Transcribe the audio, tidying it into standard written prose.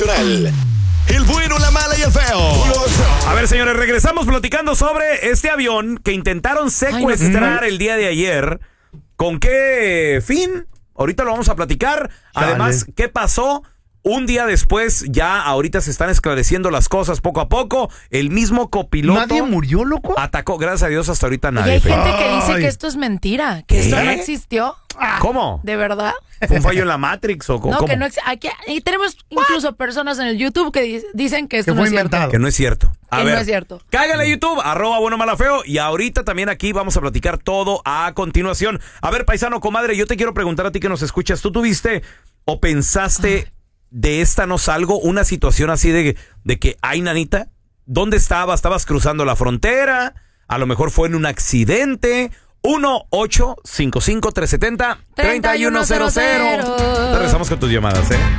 Nacional. El bueno, la mala y el feo. A ver, señores, regresamos platicando sobre este avión que intentaron secuestrar el día de ayer. ¿Con qué fin? Ahorita lo vamos a platicar. Además, ¿qué pasó? Un día después, ya ahorita se están esclareciendo las cosas poco a poco. El mismo copiloto... ¿Nadie murió, loco? Atacó, gracias a Dios, hasta ahorita Y nadie. hay gente que dice que esto es mentira, que esto no existió. ¿Cómo? ¿De verdad? ¿Fue un fallo en la Matrix o cómo? No, que no aquí y tenemos incluso personas en el YouTube que dicen que esto no es cierto. Que no es cierto. A Que ver, no es cierto. cáigale a YouTube, @buenomalafeo. Y ahorita también aquí vamos a platicar todo a continuación. A ver, paisano, comadre, yo te quiero preguntar a ti que nos escuchas. ¿Tú tuviste o pensaste de esta no salgo? Una situación así de que, ay, nanita, ¿dónde estabas? ¿Estabas cruzando la frontera? A lo mejor fue en un accidente. 1-855-370-3100. Regresamos con tus llamadas,